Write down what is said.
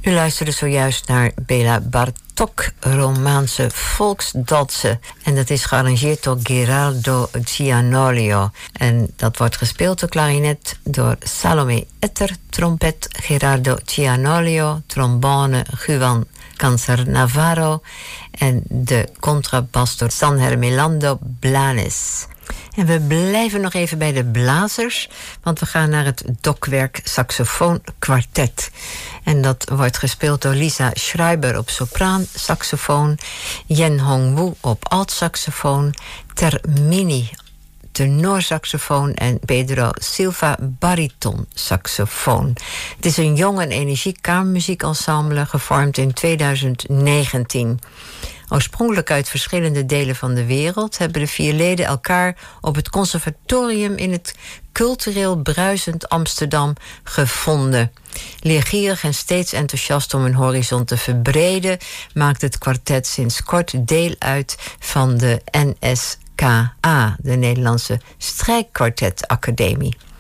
U luisterde zojuist naar Béla Bartók, Romaanse volksdansen. En dat is gearrangeerd door Gerardo Giannolio. En dat wordt gespeeld door klarinet door Salome Etter, trompet Gerardo Giannolio, trombone Juan Cancer Navarro en de contrabas door San Hermelando Blanes. En we blijven nog even bij de blazers, want we gaan naar het Dokwerk saxofoonkwartet. En dat wordt gespeeld door Lisa Schreiber op sopraan saxofoon, Yen Hongwu op alt-saxofoon, Termini tenorsaxofoon en Pedro Silva bariton saxofoon. Het is een jong en energiek kamermuziekensemble gevormd in 2019. Oorspronkelijk uit verschillende delen van de wereld hebben de 4 leden elkaar op het conservatorium in het cultureel bruisend Amsterdam gevonden. Leergierig en steeds enthousiast om hun horizon te verbreden, maakt het kwartet sinds kort deel uit van de NSKA, de Nederlandse Strijkkwartetacademie.